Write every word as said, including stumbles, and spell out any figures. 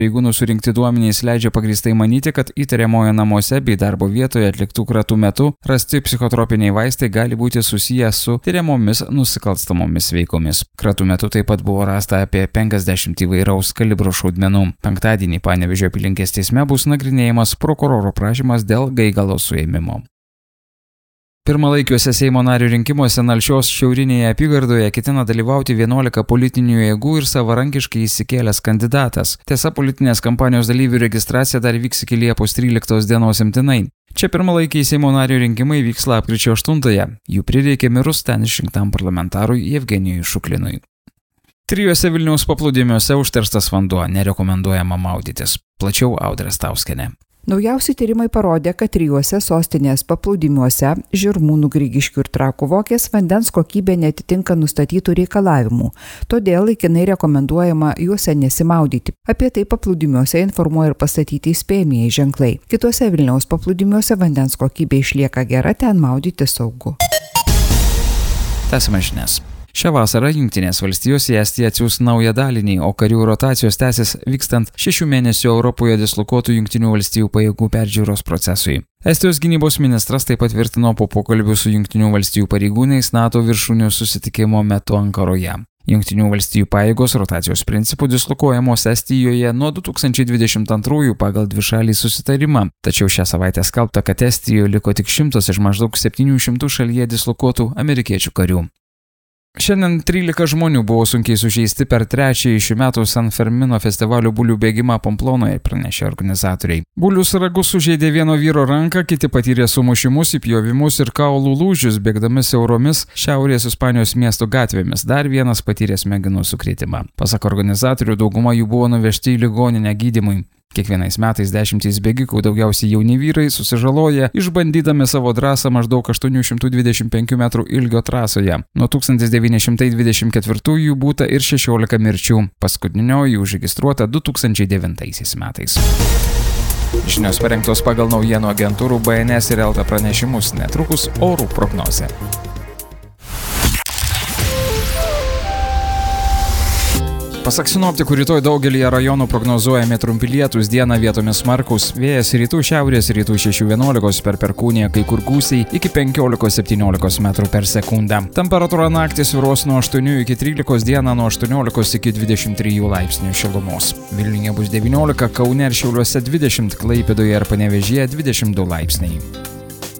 Pareigūnų surinkti duomenys leidžia pagrįstai manyti, kad įtariamojo namuose bei darbo vietoje atliktų kratų metu rasti psichotropiniai vaistai gali būti susiję su tyriamomis nusikalstamomis veikomis. Kratų metu taip pat buvo rasta apie penkiasdešimt įvairaus kalibro šaudmenų. Penktadienį Panevėžio apylinkės teisme bus nagrinėjamas prokuroro prašymas dėl Gaigalo suėmimo. Pirmalaikiuose Seimo nario rinkimuose Nalšios šiaurinėje apygardoje ketina dalyvauti vienuolika politinių jėgų ir savarankiškai įsikėlęs kandidatas. Tiesa, politinės kampanijos dalyvių registracija dar vyks iki Liepos tryliktos dienos imtinai. Čia pirmalaikiai Seimo nario rinkimai vyks lapkričio aštuntąją. Jų prireikė mirus ten išrinktam parlamentarui Jevgenijui Šuklinui. Trijuose Vilniaus paplūdimiuose užterštas vanduo, nerekomenduojama maudytis. Plačiau Audrė Stauskienė. Naujausi tyrimai parodė, kad trijuose sostinės paplūdimiuose Žirmūnų, Grigiškių ir Trakų Vokės vandens kokybė netitinka nustatytų reikalavimų, todėl laikinai rekomenduojama juose nesimaudyti. Apie tai paplūdimiuose informuoja ir pastatyti įspėjamieji ženklai. Kitose Vilniaus paplūdimiuose vandens kokybė išlieka gera, ten maudyti saugu. Tęsiame žinias. Šią vasarą Jungtinės valstijos į Estiją atsiųs naują dalinį, o karių rotacijos tęsis vykstant šešių mėnesių Europoje dislokuotų Jungtinių valstijų pajėgų peržiūros procesui. Estijos gynybos ministras taip patvirtino po pokalbių su Jungtinių valstijų pareigūnais NATO viršūnių susitikimo metu Ankaroje. Jungtinių valstijų pajėgos rotacijos principų dislokuojamos Estijoje nuo du tūkstančiai dvidešimt antrųjų pagal dvišalį susitarimą, tačiau šią savaitę skelbta, kad Estijoje liko tik šimtas iš maždaug septynių šimtų šalyje dislokuotų amerikiečių karių. Šiandien trylika žmonių buvo sunkiai sužeisti per trečiąjį šių metų San Fermino festivalio bulių bėgimą Pamplonoje, pranešė organizatoriai. Bulius ragus sužeidė vieno vyro ranką, kiti patyrė sumušimus, įpjovimus ir kaulų lūžius, bėgdami siauromis šiaurės Ispanijos miesto gatvėmis. Dar vienas patyrė smegenų sukrėtimą. Pasak organizatorių, dauguma jų buvo nuvežti į ligoninę gydymui. Kiekvienais metais dešimtys bėgikų, daugiausiai jauni vyrai, susižaloja, išbandydami savo drąsą maždaug aštuonių šimtų dvidešimt penkių metrų ilgio trasoje. Nuo tūkstantis devyni šimtai dvidešimt ketvirtųjų būta ir šešiolika mirčių. Paskutinioji užregistruota du tūkstančiai devintaisiais metais. Žinios parengtos pagal naujienų agentūrų B N S ir Elta pranešimus, netrukus orų prognozė. Pasak sinoptikų, rytoj daugelyje rajonų prognozuojami trumpi lietūs, dieną vietomis smarkūs, vėjas rytų šiaurės rytų šešių vienuolikos per perkūniją, kai kur gūsiai iki penkiolikos septyniolikos metrų per sekundę. Temperatūra naktį svyruos nuo aštuonių iki trylikos, dieną nuo aštuoniolikos iki dvidešimt trijų laipsnių šilumos. Vilniuje bus devyniolika, Kaune ir Šiauliuose dvidešimt, Klaipėdoje ir Panevėžyje dvidešimt du laipsniai.